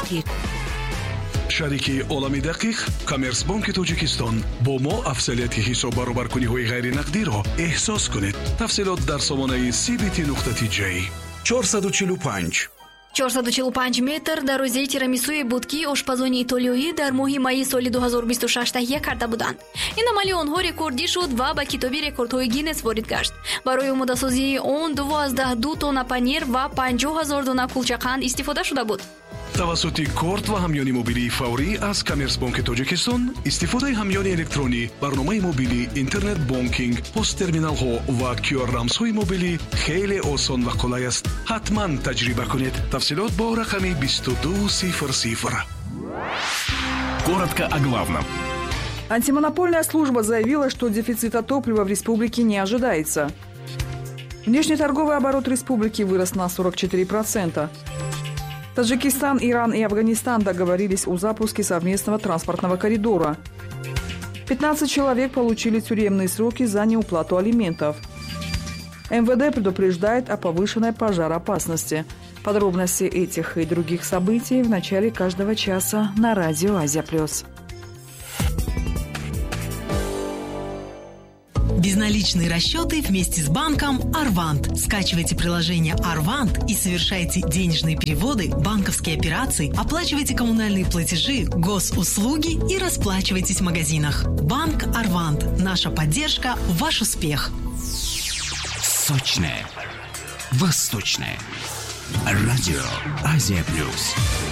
дақиқ. шарики олами дақиқ Коммерсбанки Тоҷикистон бо мо афзалияти ҳисоб баробаркуниҳои ғайринақдиро эҳсос кунед. тафсилот дар сомонаи cbt.j 445 метр дарозии тирамисуи буд ки ошпазони итолиёӣ дар моҳи майи соли 2026 таҳия карда буданд. ин амали онҳо рекордӣ шуд ва ба китоби рекордҳои Гиннес ворид гашт. барои омодасозии он 12 тонна панир ва 50,000 дона кулчақанд истифода шуда буд. тавассути корт ва ҳамёни мобилии фаврӣ аз Коммерсбанки Тоҷикистон истифодаи ҳамёни электронӣ, барномаи мобилӣ, интернет бонкинг, посттерминалҳо ва QR-рамзҳои мобилӣ хеле осон ва қулай аст. ҳатман таҷриба кунед. тафсилот бо рақами 2200. Коротко о главном. Антимонопольная служба заявила, что дефицита топлива в республике не ожидается. Внешнеторговый оборот республики вырос на 44%. Таджикистан, Иран и Афганистан договорились о запуске совместного транспортного коридора. 15 человек получили тюремные сроки за неуплату алиментов. МВД предупреждает о повышенной пожароопасности. Подробности этих и других событий в начале каждого часа на радио Азия+. Безналичные расчеты вместе с банком Арвант. Скачивайте приложение Арвант и совершайте денежные переводы, банковские операции, оплачивайте коммунальные платежи, госуслуги и расплачивайтесь в магазинах. Банк Арвант. Наша поддержка – ваш успех. Сочное. Восточное. Радио Азия+.